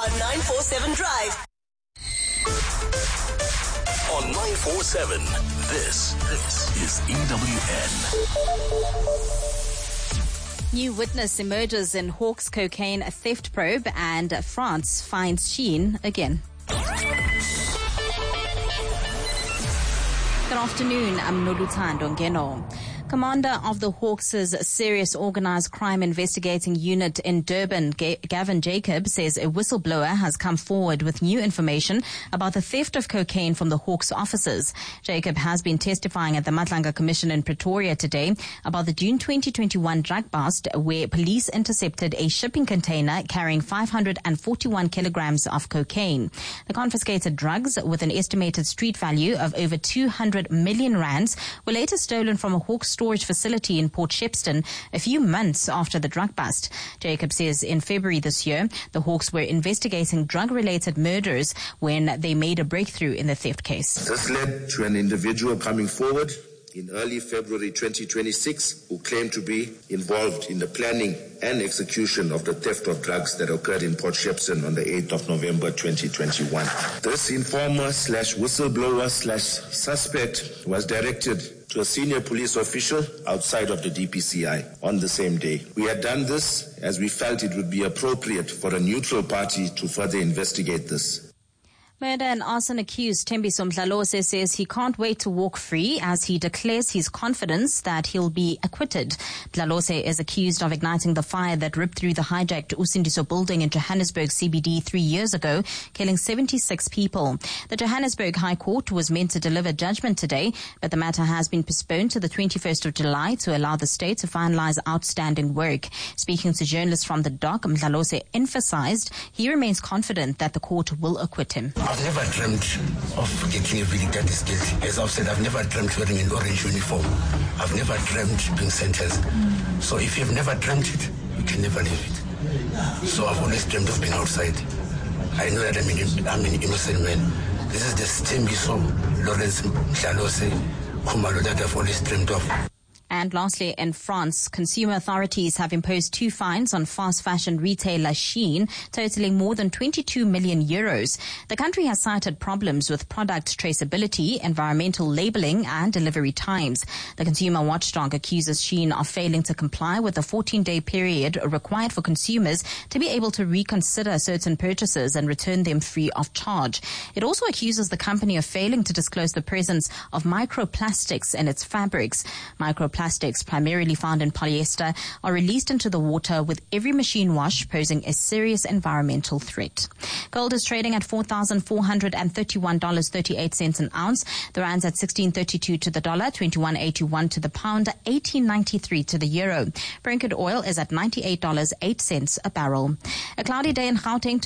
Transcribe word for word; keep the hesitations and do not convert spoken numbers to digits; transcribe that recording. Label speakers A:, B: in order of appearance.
A: on nine forty-seven Drive.
B: On nine forty-seven, this, this is E W N.
C: New witness emerges in Hawks cocaine theft probe, and France finds Shein again. Good afternoon, I'm Noluthando Ngeno. Commander of the Hawks' Serious Organized Crime Investigating Unit in Durban, Gavin Jacob, says a whistleblower has come forward with new information about the theft of cocaine from the Hawks offices. Jacob has been testifying at the Matlanga Commission in Pretoria today about the June twenty twenty-one drug bust, where police intercepted a shipping container carrying five hundred forty-one kilograms of cocaine. The confiscated drugs, with an estimated street value of over two hundred million rands, were later stolen from a Hawks store storage facility in Port Shepstone a few months after the drug bust. Jacob says in February this year, the Hawks were investigating drug-related murders when they made a breakthrough in the theft case.
D: This led to an individual coming forward in early February twenty twenty-six who claimed to be involved in the planning and execution of the theft of drugs that occurred in Port Shepstone on the eighth of November twenty twenty-one. This informer slash whistleblower slash suspect was directed to a senior police official outside of the D P C I on the same day. We had done this as we felt it would be appropriate for a neutral party to further investigate this.
C: Murder and arson accused Thembiso Mdlalose says he can't wait to walk free as he declares his confidence that he'll be acquitted. Mdlalose is accused of igniting the fire that ripped through the hijacked Usindiso building in Johannesburg C B D three years ago, killing seventy-six people. The Johannesburg High Court was meant to deliver judgment today, but the matter has been postponed to the twenty-first of July to allow the state to finalize outstanding work. Speaking to journalists from the dock, Mdlalose emphasized he remains confident that the court will acquit him.
E: I've never dreamt of getting a verdict that is guilty. As I've said, I've never dreamt wearing an orange uniform. I've never dreamt being sentenced. So if you've never dreamt it, you can never live it. So I've always dreamt of being outside. I know that I'm an, I'm an innocent man. This is the Thembiso Lawrence Mdlalose Khumalo that I've always dreamt of.
C: And lastly, in France, consumer authorities have imposed two fines on fast fashion retailer Shein, totaling more than twenty-two million euros. The country has cited problems with product traceability, environmental labeling, and delivery times. The consumer watchdog accuses Shein of failing to comply with the fourteen-day period required for consumers to be able to reconsider certain purchases and return them free of charge. It also accuses the company of failing to disclose the presence of microplastics in its fabrics. Microplastics Plastics, primarily found in polyester, are released into the water with every machine wash, posing a serious environmental threat. Gold is trading at four thousand four hundred thirty-one dollars and thirty-eight cents an ounce. The rand's at sixteen thirty-two to the dollar, twenty-one eighty-one to the pound, eighteen ninety-three to the euro. Brent oil is at ninety-eight dollars and eight cents a barrel. A cloudy day in Gauteng.